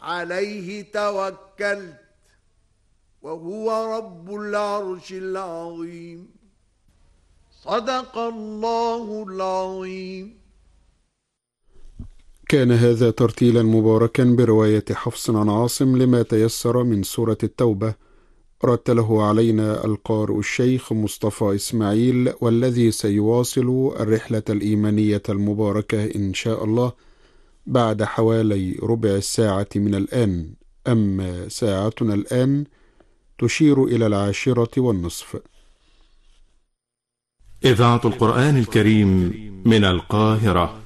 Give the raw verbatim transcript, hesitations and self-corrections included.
عليه توكلت وهو رب العرش العظيم. صدق الله العظيم. كان هذا ترتيلا مباركا برواية حفص عن عاصم لما تيسر من سورة التوبة، رتله علينا القارئ الشيخ مصطفى إسماعيل، والذي سيواصل الرحلة الإيمانية المباركة إن شاء الله بعد حوالي ربع الساعة من الآن. أما ساعتنا الآن تشير إلى العاشرة والنصف. إذاعة القرآن الكريم من القاهرة.